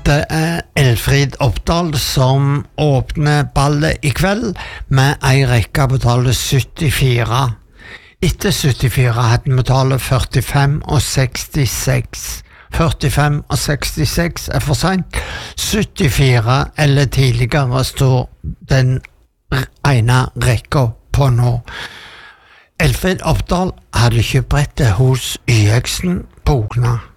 Det Elfrid Oppdal som åpner ballet I kveld med en rekke på tallet 74. Etter 74 hadde vi tallet 45 og 66. 45 og 66 for sent. 74 eller tidligere står den ene rekka på nå. Elfrid Oppdal hadde kjøpt brettet hos YXen på Ogna.